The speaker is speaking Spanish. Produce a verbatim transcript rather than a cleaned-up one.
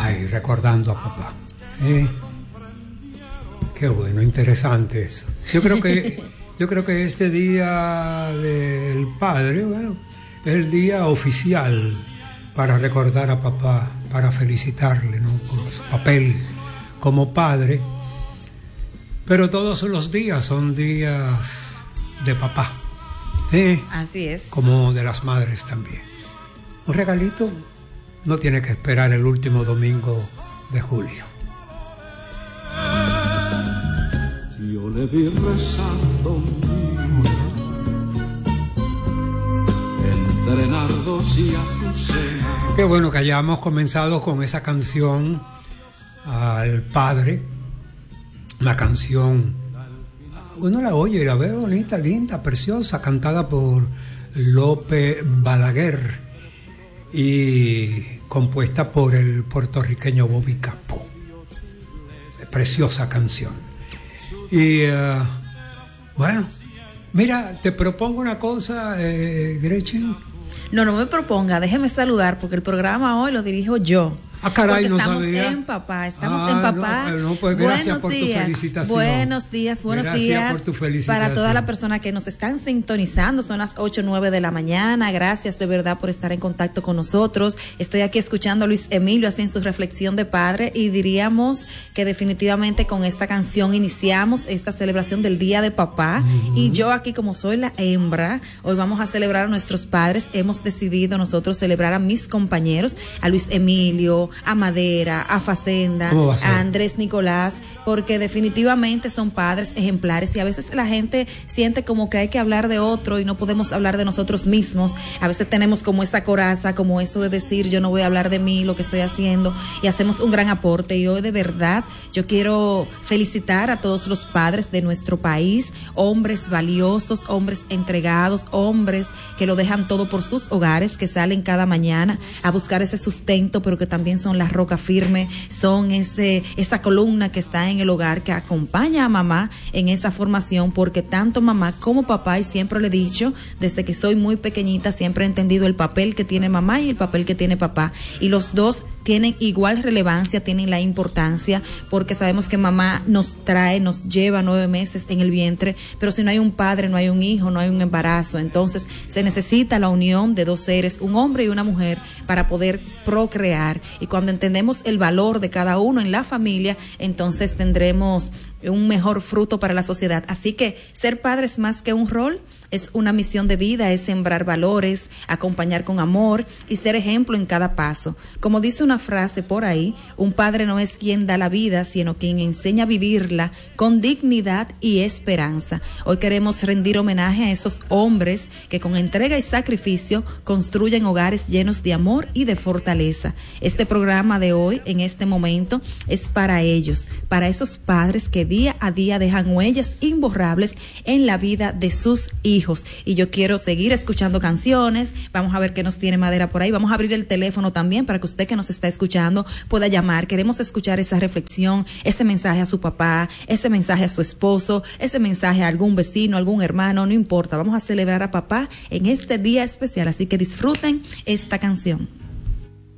Ay, recordando a papá. ¿Eh? Qué bueno, interesante eso. Yo creo que, yo creo que este día del padre, bueno, es el día oficial para recordar a papá, para felicitarle, ¿no?, por su papel como padre. Pero todos los días son días de papá. ¿Sí? Así es. Como de las madres también. Un regalito no tiene que esperar el último domingo de julio. Yo le vi rezando un día entre nardos y azucenas. Qué bueno que hayamos comenzado con esa canción al padre, una canción, uno la oye y la ve bonita, linda, preciosa, cantada por Lope Balaguer y compuesta por el puertorriqueño Bobby Capó. Preciosa canción. Y uh, bueno, mira, te propongo una cosa, eh, Gretchen. No, no me proponga, déjeme saludar porque el programa hoy lo dirijo yo. Ah, caray, porque no estamos sabía. en papá, estamos ah, en papá. No, no, pues gracias buenos por días, tu felicitación. Buenos días, buenos gracias días por tu felicitación. para todas las personas que nos están sintonizando. Son las ocho o nueve de la mañana. Gracias de verdad por estar en contacto con nosotros. Estoy aquí escuchando a Luis Emilio así en su reflexión de padre y diríamos que definitivamente con esta canción iniciamos esta celebración del Día de Papá. Uh-huh. Y yo aquí, como soy la hembra, hoy vamos a celebrar a nuestros padres. Hemos decidido nosotros celebrar a mis compañeros, a Luis Emilio, a Madera, a Facenda, a, a Andrés Nicolás, porque definitivamente son padres ejemplares y a veces la gente siente como que hay que hablar de otro y no podemos hablar de nosotros mismos. A veces tenemos como esa coraza, como eso de decir yo no voy a hablar de mí, lo que estoy haciendo, y hacemos un gran aporte. Y hoy de verdad yo quiero felicitar a todos los padres de nuestro país, hombres valiosos, hombres entregados, hombres que lo dejan todo por sus hogares, que salen cada mañana a buscar ese sustento, pero que también son la roca firme, son ese esa columna que está en el hogar, que acompaña a mamá en esa formación, porque tanto mamá como papá, y siempre le he dicho, desde que soy muy pequeñita, siempre he entendido el papel que tiene mamá y el papel que tiene papá, y los dos tienen igual relevancia, tienen la importancia, porque sabemos que mamá nos trae, nos lleva nueve meses en el vientre, pero si no hay un padre, no hay un hijo, no hay un embarazo. Entonces se necesita la unión de dos seres, un hombre y una mujer, para poder procrear. Y cuando entendemos el valor de cada uno en la familia, entonces tendremos un mejor fruto para la sociedad. Así que ser padre es más que un rol, es una misión de vida, es sembrar valores, acompañar con amor y ser ejemplo en cada paso. Como dice una frase por ahí, un padre no es quien da la vida, sino quien enseña a vivirla con dignidad y esperanza. Hoy queremos rendir homenaje a esos hombres que con entrega y sacrificio construyen hogares llenos de amor y de fortaleza. Este programa de hoy, en este momento, es para ellos, para esos padres que día a día dejan huellas imborrables en la vida de sus hijos. Y yo quiero seguir escuchando canciones. Vamos a ver qué nos tiene Madera por ahí. Vamos a abrir el teléfono también para que usted que nos está escuchando pueda llamar. Queremos escuchar esa reflexión, ese mensaje a su papá, ese mensaje a su esposo, ese mensaje a algún vecino, algún hermano, no importa. Vamos a celebrar a papá en este día especial, así que disfruten esta canción.